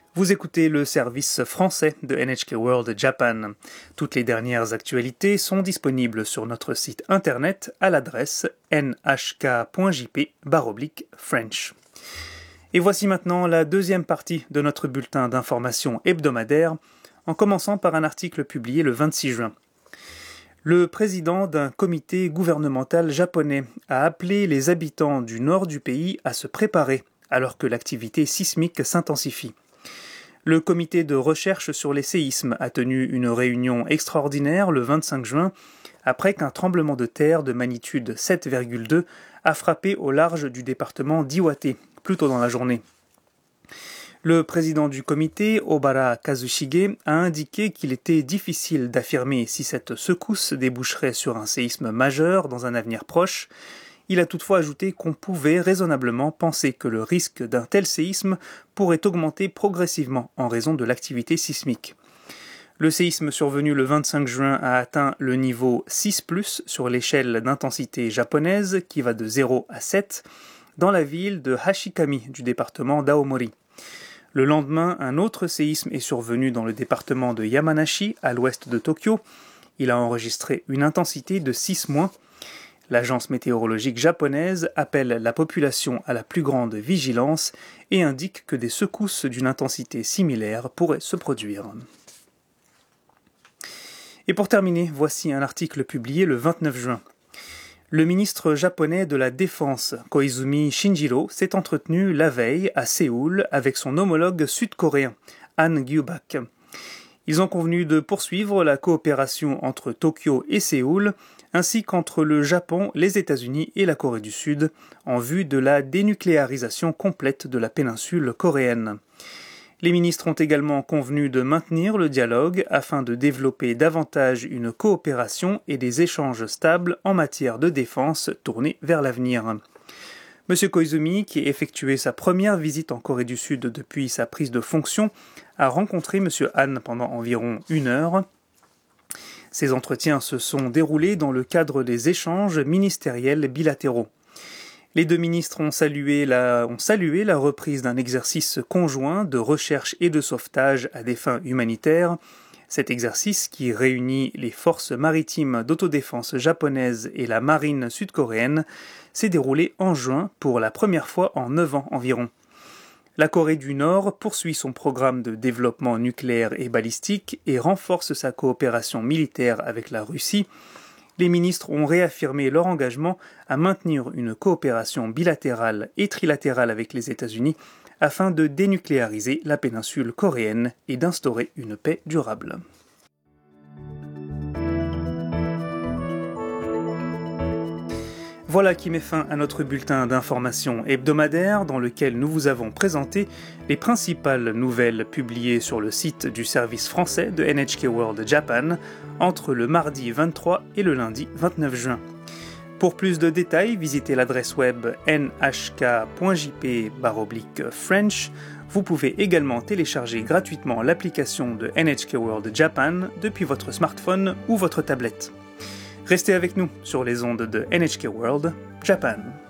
Vous écoutez le service français de NHK World Japan. Toutes les dernières actualités sont disponibles sur notre site internet à l'adresse nhk.jp/French. Et voici maintenant la deuxième partie de notre bulletin d'information hebdomadaire, en commençant par un article publié le 26 juin. Le président d'un comité gouvernemental japonais a appelé les habitants du nord du pays à se préparer alors que l'activité sismique s'intensifie. Le comité de recherche sur les séismes a tenu une réunion extraordinaire le 25 juin après qu'un tremblement de terre de magnitude 7,2 a frappé au large du département d'Iwate, plus tôt dans la journée. Le président du comité, Obara Kazushige, a indiqué qu'il était difficile d'affirmer si cette secousse déboucherait sur un séisme majeur dans un avenir proche. Il a toutefois ajouté qu'on pouvait raisonnablement penser que le risque d'un tel séisme pourrait augmenter progressivement en raison de l'activité sismique. Le séisme survenu le 25 juin a atteint le niveau 6+, sur l'échelle d'intensité japonaise qui va de 0 à 7, dans la ville de Hashikami du département d'Aomori. Le lendemain, un autre séisme est survenu dans le département de Yamanashi, à l'ouest de Tokyo. Il a enregistré une intensité de 6-. L'agence météorologique japonaise appelle la population à la plus grande vigilance et indique que des secousses d'une intensité similaire pourraient se produire. Et pour terminer, voici un article publié le 29 juin. Le ministre japonais de la Défense, Koizumi Shinjiro, s'est entretenu la veille à Séoul avec son homologue sud-coréen, Han Gyubak. Ils ont convenu de poursuivre la coopération entre Tokyo et Séoul, ainsi qu'entre le Japon, les États-Unis et la Corée du Sud, en vue de la dénucléarisation complète de la péninsule coréenne. Les ministres ont également convenu de maintenir le dialogue afin de développer davantage une coopération et des échanges stables en matière de défense tournés vers l'avenir. M. Koizumi, qui a effectué sa première visite en Corée du Sud depuis sa prise de fonction, a rencontré M. Han pendant environ 1 heure. Ces entretiens se sont déroulés dans le cadre des échanges ministériels bilatéraux. Les deux ministres ont salué la reprise d'un exercice conjoint de recherche et de sauvetage à des fins humanitaires. Cet exercice, qui réunit les forces maritimes d'autodéfense japonaises et la marine sud-coréenne, s'est déroulé en juin pour la première fois en 9 ans environ. La Corée du Nord poursuit son programme de développement nucléaire et balistique et renforce sa coopération militaire avec la Russie. Les ministres ont réaffirmé leur engagement à maintenir une coopération bilatérale et trilatérale avec les États-Unis afin de dénucléariser la péninsule coréenne et d'instaurer une paix durable. Voilà qui met fin à notre bulletin d'information hebdomadaire dans lequel nous vous avons présenté les principales nouvelles publiées sur le site du service français de NHK World Japan entre le mardi 23 et le lundi 29 juin. Pour plus de détails, visitez l'adresse web nhk.jp/French. Vous pouvez également télécharger gratuitement l'application de NHK World Japan depuis votre smartphone ou votre tablette. Restez avec nous sur les ondes de NHK World Japan.